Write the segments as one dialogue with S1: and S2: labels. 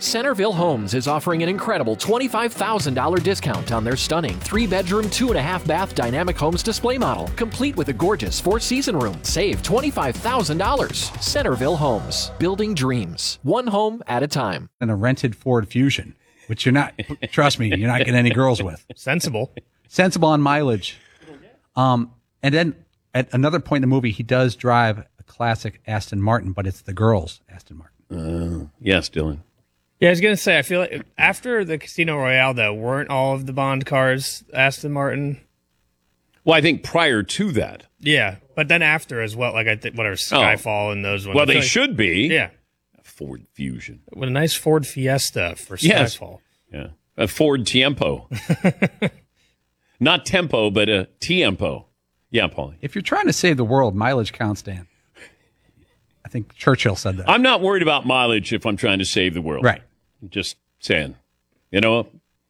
S1: Centerville Homes is offering an incredible $25,000 discount on their stunning 3-bedroom, 2.5-bath Dynamic Homes display model, complete with a gorgeous 4-season room. Save $25,000. Centerville Homes, building dreams, one home at a time.
S2: And a rented Ford Fusion, which you're not, trust me, you're not getting any girls with.
S3: Sensible
S2: on mileage. And then at another point in the movie, he does drive a classic Aston Martin, but it's the girls' Aston Martin.
S4: Yes, Dylan.
S3: Yeah, I was going to say, I feel like after the Casino Royale, though, weren't all of the Bond cars Aston Martin?
S4: Well, I think prior to that.
S3: Yeah, but then after as well, like I think whatever, Skyfall and those ones.
S4: Well, they should be.
S3: Yeah.
S4: Ford Fusion.
S3: With a nice Ford Fiesta for Skyfall.
S4: Yeah. A Ford Tiempo. Not Tempo, but a Tiempo. Yeah, Paulie.
S2: If you're trying to save the world, mileage counts, Dan. I think Churchill said that.
S4: I'm not worried about mileage if I'm trying to save the world.
S2: Right.
S4: Just saying. You know,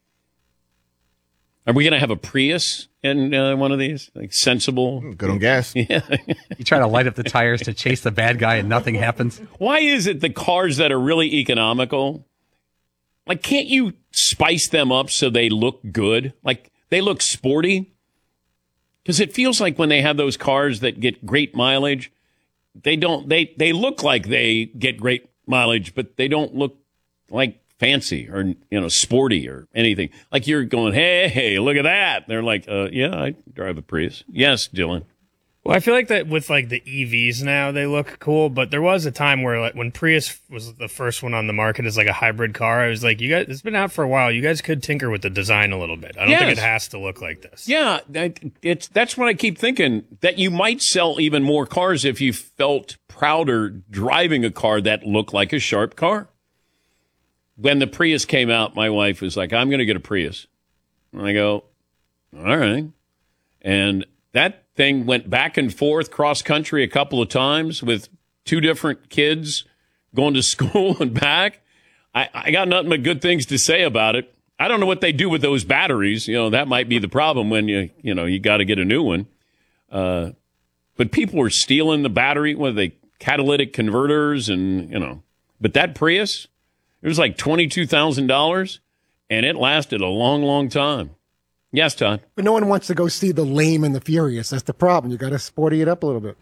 S4: are we going to have a Prius in one of these? Like sensible?
S5: Good on gas.
S4: Yeah.
S2: You try to light up the tires to chase the bad guy and nothing happens.
S4: Why is it the cars that are really economical, like, can't you spice them up so they look good? Like, they look sporty? Because it feels like when they have those cars that get great mileage, they don't. They look like they get great mileage, but they don't look like fancy or sporty or anything. Like you're going, hey, look at that. They're like, yeah, I drive a Prius. Yes, Dylan.
S3: Well, I feel like that with like the EVs now, they look cool, but there was a time where like when Prius was the first one on the market as like a hybrid car, I was like, you guys, it's been out for a while. You guys could tinker with the design a little bit. I don't think it has to look like this.
S4: Yeah, that's what I keep thinking, that you might sell even more cars if you felt prouder driving a car that looked like a sharp car. When the Prius came out, my wife was like, I'm going to get a Prius. And I go, all right. And that thing went back and forth cross country a couple of times with 2 different kids going to school and back. I got nothing but good things to say about it. I don't know what they do with those batteries. That might be the problem when you got to get a new one. But people were stealing the battery with the catalytic converters and, but that Prius, it was like $22,000 and it lasted a long, long time. Yes, Todd.
S6: But no one wants to go see The Lame and the Furious. That's the problem. You got to sporty it up a little bit.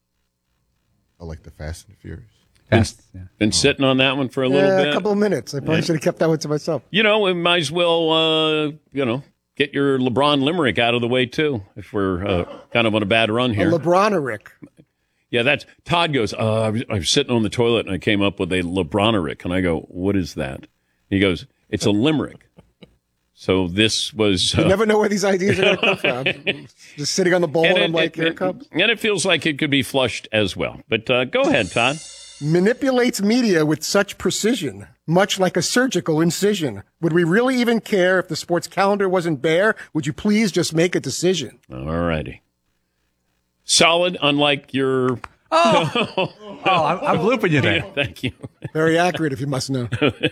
S5: I like the Fast and the
S2: Fast.
S4: Been sitting on that one for a little bit.
S6: A couple of minutes. I probably should have kept that one to myself.
S4: We might as well, get your LeBron limerick out of the way, too, if we're kind of on a bad run here.
S6: A LeBronerick.
S4: Yeah, that's Todd goes, I was sitting on the toilet and I came up with a LeBronerick. And I go, what is that? He goes, it's a limerick. So this was...
S6: you never know where these ideas are going to come from. Just sitting on the bowl and I'm like, here it comes.
S4: And it feels like it could be flushed as well. But go ahead, Todd.
S6: Manipulates media with such precision, much like a surgical incision. Would we really even care if the sports calendar wasn't bare? Would you please just make a decision?
S4: All righty. Solid, unlike your...
S2: I'm blooping you there.
S4: Yeah, thank you.
S6: Very accurate, if you must know.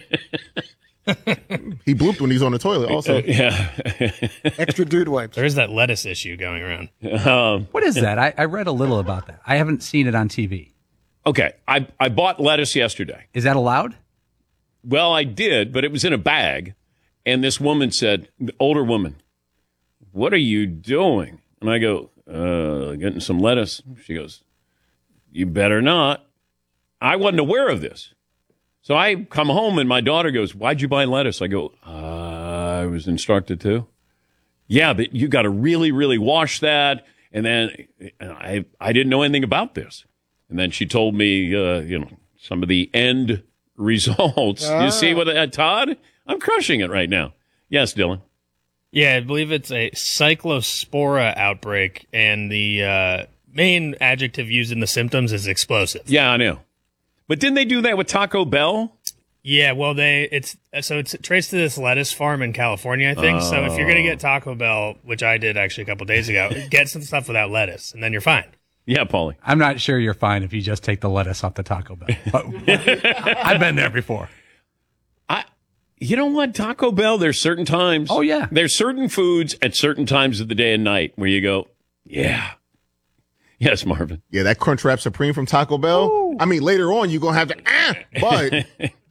S5: He blooped when he's on the toilet also.
S4: Yeah.
S6: Extra dude wipes.
S3: There is that lettuce issue going around.
S2: What is that? I read a little about that. I haven't seen it on TV.
S4: Okay, I bought lettuce yesterday.
S2: Is that allowed?
S4: Well, I did, but it was in a bag. And this woman said, older woman, what are you doing? And I go, getting some lettuce. She goes, you better not. I wasn't aware of this. So I come home and my daughter goes, why'd you buy lettuce? I go, I was instructed to. Yeah, but you got to really, really wash that. And then I didn't know anything about this. And then she told me, some of the end results. You see what, Todd? I'm crushing it right now. Yes, Dylan.
S3: Yeah, I believe it's a cyclospora outbreak, and the main adjective used in the symptoms is explosive.
S4: Yeah, I know. But didn't they do that with Taco Bell?
S3: Yeah, well, it's traced to this lettuce farm in California, I think. So if you're going to get Taco Bell, which I did actually a couple days ago, get some stuff without lettuce, and then you're fine.
S4: Yeah, Paulie.
S2: I'm not sure you're fine if you just take the lettuce off the Taco Bell. But I've been there before.
S4: You know what? Taco Bell, there's certain times.
S2: Oh, yeah.
S4: There's certain foods at certain times of the day and night where you go, yeah. Yes, Marvin.
S5: Yeah, that Crunchwrap Supreme from Taco Bell. Ooh. I mean, later on, you're going to have to, but